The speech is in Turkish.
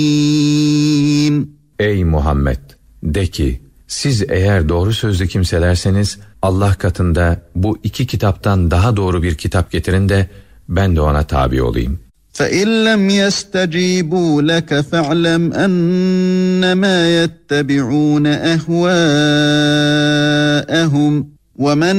Ey Muhammed! De ki, siz eğer doğru sözlü kimselerseniz, Allah katında bu iki kitaptan daha doğru bir kitap getirin de, ben de ona tabi olayım. فَإِنْ لَمْ يَسْتَجِيبُوا لَكَ فَاعْلَمْ أَنَّمَا يَتَّبِعُونَ أَهْوَاءَهُمْ وَمَنْ